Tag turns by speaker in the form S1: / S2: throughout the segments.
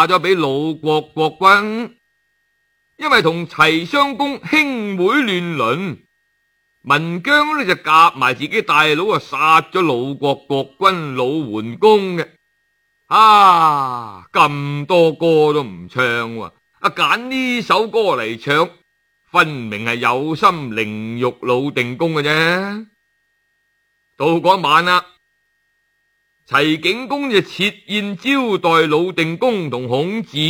S1: 咗俾魯國國君，因為同齊襄公兄妹亂倫，文姜呢就夾埋自己大佬殺咗魯國國君魯桓公嘅。咁多歌都唔唱喎，揀呢首歌嚟唱，分明係有心凌辱魯定公嘅啫。到嗰晚啦，齊景公就設宴招待魯定公同孔子。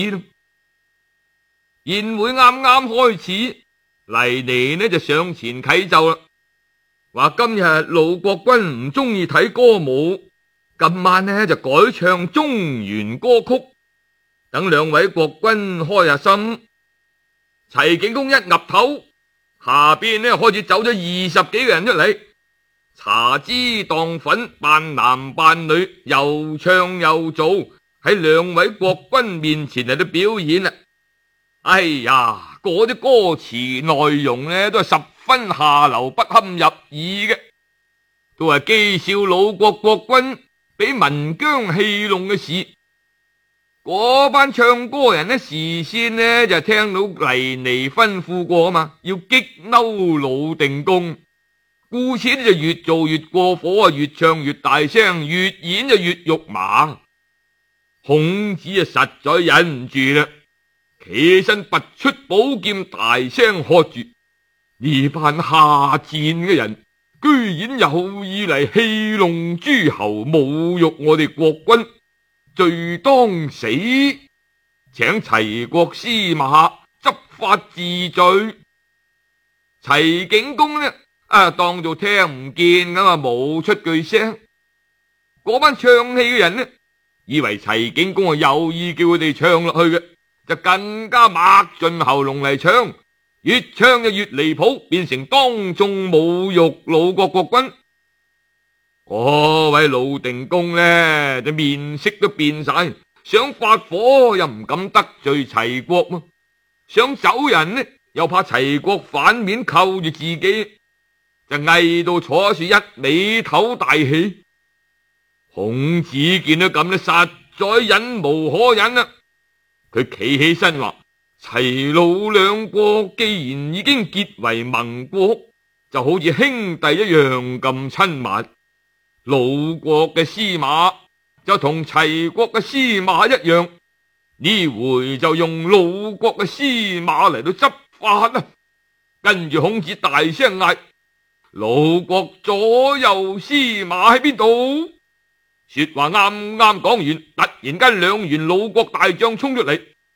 S1: 宴會啱啱開始，黎尼呢就上前啟奏啦，話今日魯國君唔中意睇歌舞，今晚呢就改唱中原歌曲，等兩位國君開下心。齊景公一岌頭，下邊呢開始走咗20幾個人出嚟，茶枝蕩粉，扮男扮女，又唱又做，喺兩位國君面前嚟到表演啦。嗰啲歌詞內容呢都係十分下流不堪入耳嘅，都係譏笑魯國國君俾文姜戲弄嘅事。嗰班唱歌人呢事先呢就聽到黎尼吩咐過啊嘛，要激嬲魯定公，故此就越做越過火，越唱越大聲，越演就越肉麻。孔子實在忍唔住啦，企起身拔出寶劍，大聲喝住：呢班下賤嘅人，居然有意嚟戲弄諸侯，侮辱我哋國君，罪當死！請齊國司馬執法治罪。齊景公呢當做聽唔見咁冇出句聲。嗰班唱戲嘅人呢，以為齊景公有意叫佢哋唱落去嘅，就更加擘盡喉嚨嚟唱，越唱就越離譜，變成當眾侮辱魯國國君。嗰位魯定公呢，就面色都變晒，想發火又唔敢得罪齊國，想走人呢又怕齊國反面扣住自己，就翳到坐樹一味唞大氣。孔子見到咁呢，實在忍無可忍啦，佢企起身話：齊魯兩國既然已經結為盟國，就好似兄弟一樣咁親密。魯國嘅司馬就同齊國嘅司馬一樣，呢回就用魯國嘅司馬嚟到執法啦。跟住孔子大聲嗌：魯國左右司馬喺邊度？說話啱啱講完，突然間兩員魯國大將衝出嚟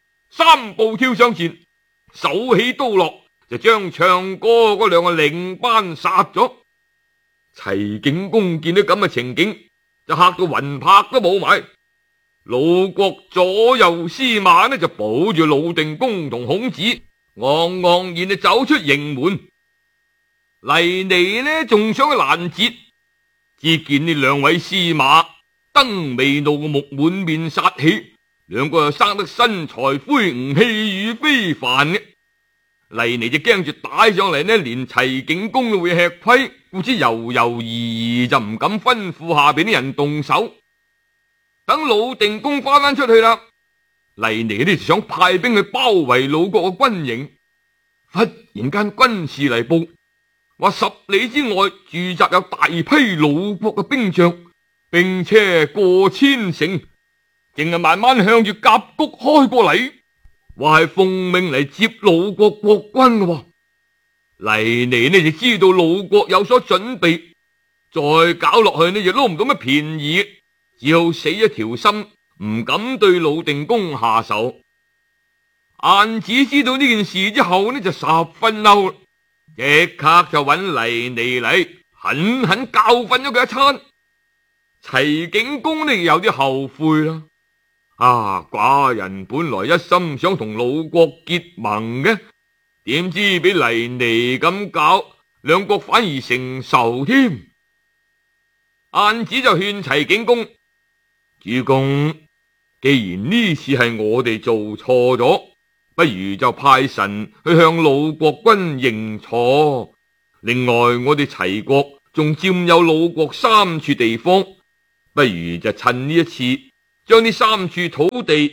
S1: ，3步跳上前，手起刀落，就將唱歌嗰兩個領班殺咗。齊景公見到咁嘅情景，就嚇到魂魄都冇埋。魯國左右司馬呢就保住魯定公同孔子，昂昂然就走出營門。黎尼呢仲想去攔截，只見呢兩位司馬燈眉怒目，滿面殺氣，兩個又生得身材魁梧，氣宇非凡嘅。黎尼就驚住打上嚟呢，連齊景公都會吃虧，故此猶猶豫豫就唔敢吩咐下邊啲人動手。等魯定公翻出去啦，黎尼呢就想派兵去包圍魯國嘅軍營。忽然間軍士嚟報，話10里之外駐紮有大批魯國嘅兵將，兵車過千乘，淨係慢慢向住甲谷開過嚟，話係奉命嚟接魯國國君嘅。黎尼呢就知道魯國有所準備，再搞落去呢就撈唔到乜便宜，只好死一條心，唔敢對魯定公下手。晏子知道呢件事之後呢就十分嬲，即刻就揾黎尼嚟狠狠教訓咗佢一餐。齊景公呢有啲後悔啦，寡人本來一心想同魯國結盟嘅，點知俾黎尼咁搞，兩國反而成仇添。晏子就勸齊景公：主公，既然呢次係我哋做錯咗，不如就派臣去向魯國君認錯。另外，我哋齊國仲佔有魯國3處地方，不如就趁呢一次，將呢3處土地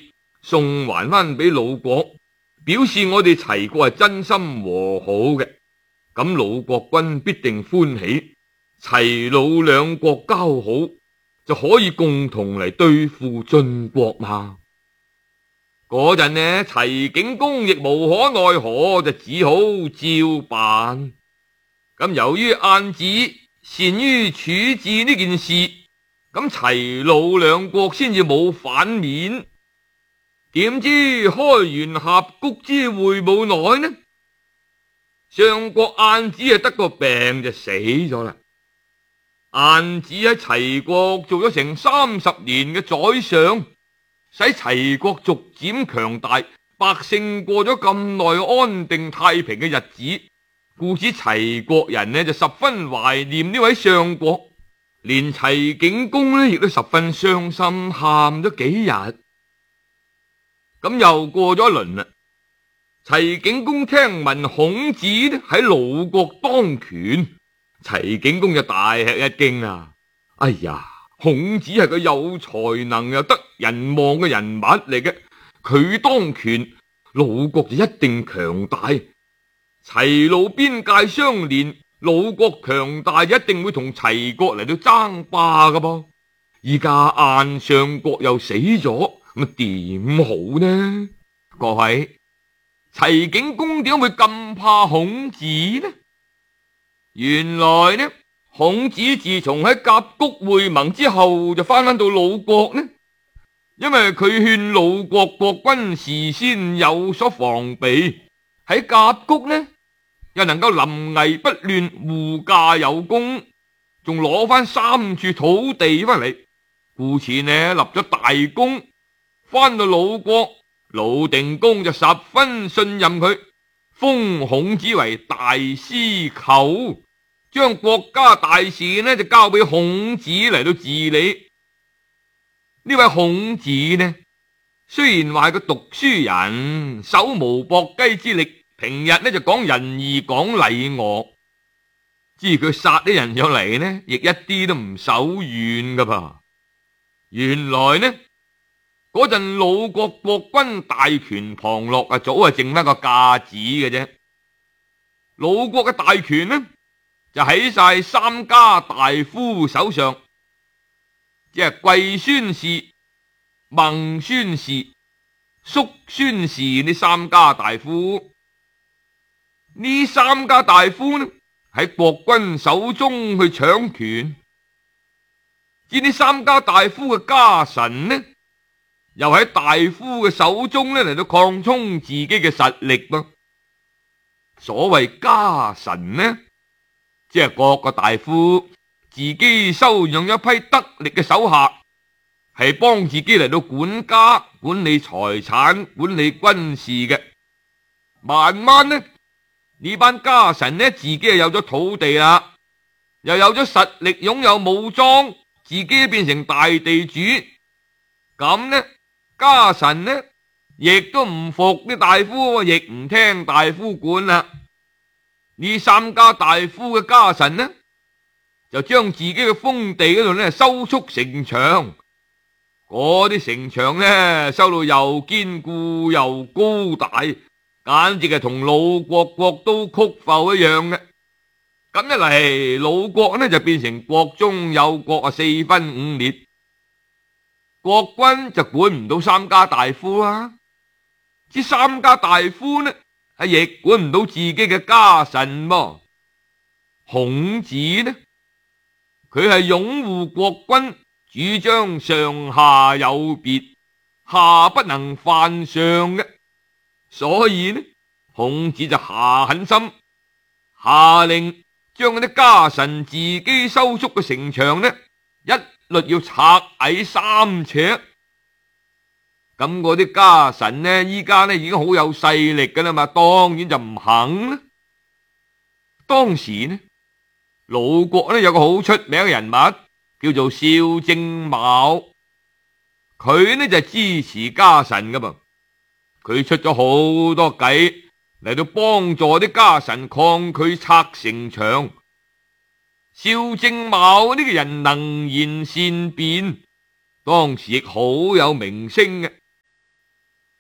S1: 送還翻俾魯國，表示我哋齊國係真心和好嘅。咁魯國君必定歡喜，齊魯兩國交好，就可以共同嚟對付晉國嘛。嗰陣呢，齊景公亦無可奈何，就只好照辦。咁由於晏子善於處置呢件事，咁齊魯兩國先至冇反面。點知開完峽谷之會冇耐呢，上國晏子得個病就死咗啦。晏子喺齊國做咗成30年嘅宰相，使齊國逐漸強大，百姓過咗咁耐安定太平嘅日子，故此齊國人呢就十分懷念呢位相國，連齊景公呢亦都十分傷心，喊咗幾日。咁又過咗一輪啦，齊景公聽聞孔子喺魯國當權，齊景公就大吃一驚啊！哎呀，孔子係個有才能又得人望嘅人物嚟嘅，佢當權，魯國就一定強大。齊魯邊界相連，魯國強大一定會同齊國嚟到爭霸噶噃。依家晏相國又死咗，咁點好呢？各位，齊景公點會咁怕孔子呢？原來呢，孔子自從喺甲谷會盟之後就翻到魯國呢，因為佢勸魯國國君事先有所防備，喺甲谷呢又能夠臨危不亂，護駕有功，仲攞翻3處土地翻嚟，故此呢立咗大功。翻到魯國，魯定公就十分信任佢，封孔子為大司寇，將國家大事呢就交俾孔子嚟到治理。呢位孔子呢，雖然話係個讀書人，手無縛雞之力，平日呢就講仁義講禮樂，至於佢殺啲人上嚟呢，亦一啲都唔手軟噶噃。原來呢，嗰陣魯國國君大權旁落啊，早係剩翻個架子嘅啫。魯國嘅大權呢，就喺晒3家大夫手上，即係季孫氏、孟孫氏、叔孫氏呢3家大夫。呢3家大夫呢，喺國君手中去搶權，至呢3家大夫嘅家臣呢，又喺大夫嘅手中呢嚟到擴充自己嘅實力噃。所謂家臣呢，即係各個大夫自己收養一批得力嘅手下，係幫自己嚟到管家、管理財產、管理軍事嘅。慢慢呢班家臣呢，自己又有咗土地啦，又有咗實力，擁有武裝，自己變成大地主。咁呢，家臣呢亦都唔服啲大夫，亦唔聽大夫管啦。呢3家大夫嘅家臣呢，就將自己嘅封地嗰度呢修築城牆。嗰啲城牆呢，修到又堅固又高大，簡直係同魯國國都曲阜一樣嘅。咁一嚟，魯國呢就變成國中有國，4分5裂。國君就管唔到3家大夫啦，呢3家大夫呢亦管唔到自己嘅家臣噃。孔子呢，佢係擁護國君，主張上下有別，下不能犯上嘅。所以呢，孔子就下狠心，下令將嗰啲家臣自己修築嘅城牆呢，一律要拆矮3尺。咁嗰啲家臣呢，依家呢已經好有勢力噶啦嘛，當然就唔肯啦。當時呢，魯國呢有個好出名嘅人物，叫做少正卯，佢呢就支持家臣噶噃。佢出咗好多計嚟到幫助啲家臣抗拒拆城牆。少正卯呢個人能言善辯，當時亦好有名聲嘅。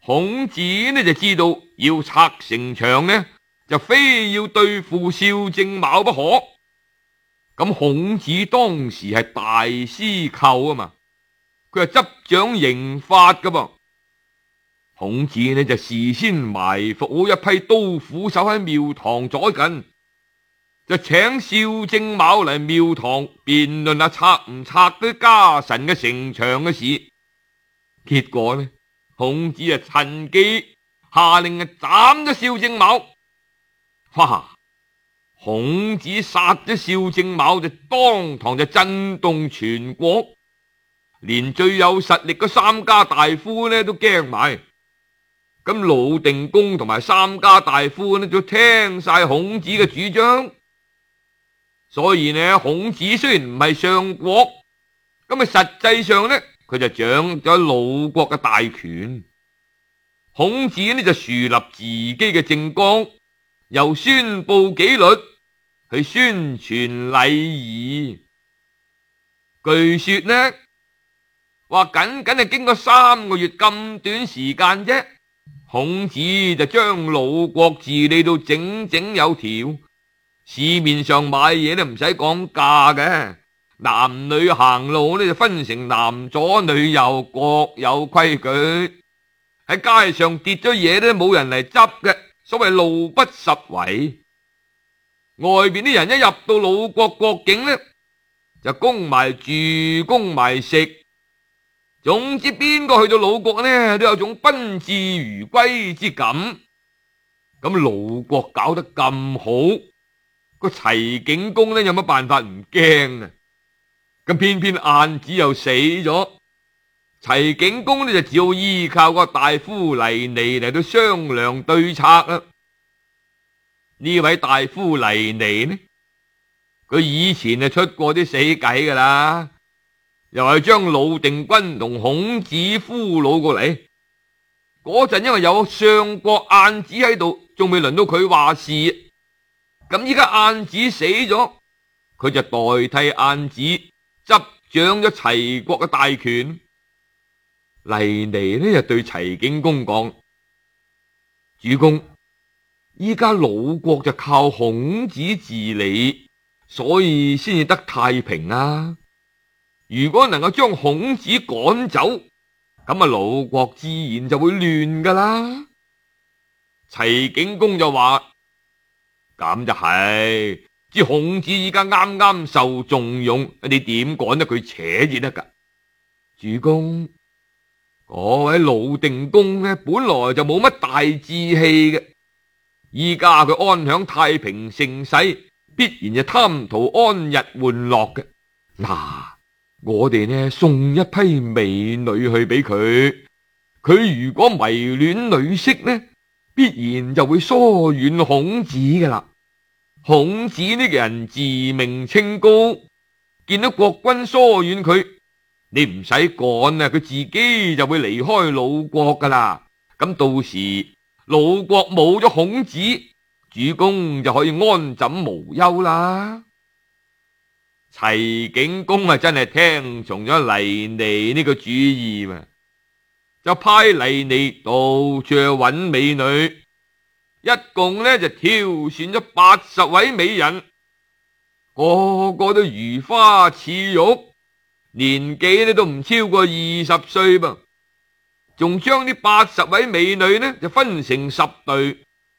S1: 孔子呢就知道要拆城牆呢，就非要對付邵正卯不可。咁孔子當時係大司寇啊嘛，佢係執掌刑法噶噃。孔子呢就事先埋伏好一批刀斧手喺廟堂左近，就請邵正卯嚟廟堂辯論下拆唔拆啲家臣嘅城牆嘅事。結果呢，孔子啊趁機下令斬咗邵正卯。哇！孔子殺咗邵正卯就當堂就震動全國，連最有實力嘅三家大夫呢都驚埋。咁魯定公同埋三家大夫呢就聽晒孔子嘅主張。所以呢，孔子雖然唔係相國，咁啊實際上呢，佢就掌咗魯國嘅大權。孔子呢就樹立自己嘅政綱，又宣布紀律，去宣傳禮儀。據說呢，話僅係經過3個月咁短時間啫，孔子就將魯國治理到整整有條，市面上買嘢都唔使講價嘅，男女行路呢就分成男左女右，各有規矩。喺街上跌咗嘢都冇人嚟執嘅，所謂路不拾遺。外邊啲人一入到魯國國境呢，就供埋住，供埋食。總之邊個去到魯國呢，都有種賓至如歸之感。咁魯國搞得咁好，個齊景公呢有乜辦法唔驚啊？咁偏偏晏子又死咗，齊景公呢就只好依靠個大夫黎尼嚟到商量對策啦。呢位大夫黎尼呢，佢以前就出過啲死計噶啦，又係將魯定君同孔子俘虜過嚟。嗰陣因為有相國晏子喺度，仲未輪到佢話事。咁依家晏子死咗，佢就代替晏子執掌咗齊國嘅大權。黎尼呢就對齊景公講：主公，依家魯國就靠孔子治理，所以先至得太平啊。如果能夠將孔子趕走，咁啊魯國自然就會亂噶啦。齊景公就話：咁就係，知孔子依家啱啱受重用，你點趕得佢扯至得噶？主公，嗰位魯定公呢，本來就冇乜大志氣嘅，依家佢安享太平盛世，必然就貪圖安逸玩樂嘅。嗱，我哋呢送一批美女去俾佢，佢如果迷戀女色呢，必然就會疏遠孔子噶啦。孔子呢個人自命清高，見到國君疏遠佢，你唔使趕啊，佢自己就會離開魯國噶啦。咁到時魯國冇咗孔子，主公就可以安枕無憂啦。齊景公啊，真係聽從咗黎尼呢個主意嘛，就派黎尼到處去揾美女。一共呢就挑選咗80位美人，個個都如花似玉，年紀呢都唔超過20歲噃。仲將呢80位美女呢就分成10隊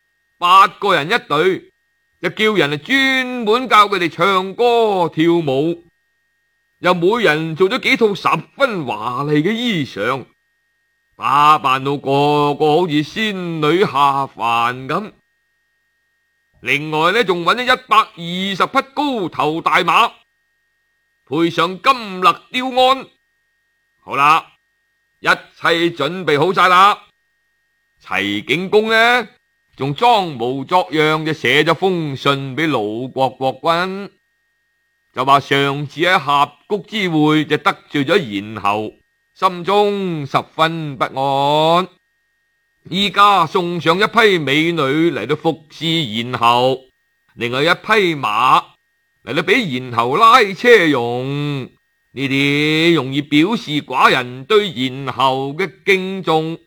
S1: ，8個人一隊，就叫人專門教佢哋唱歌跳舞，又每人做咗幾套十分華麗嘅衣裳，打扮到個個好似仙女下凡咁。另外呢，仲揾咗120匹高頭大馬，配上金勒雕鞍。好啦，一切準備好晒啦。齊景公呢，仲裝模作樣就寫咗封信俾魯國國君，就話上次喺峽谷之會就得罪咗賢侯，心中十分不安，依家送上一批美女嚟到服侍賢侯，另外一匹馬嚟到俾賢侯拉車用，呢啲容易表示寡人對賢侯嘅敬重。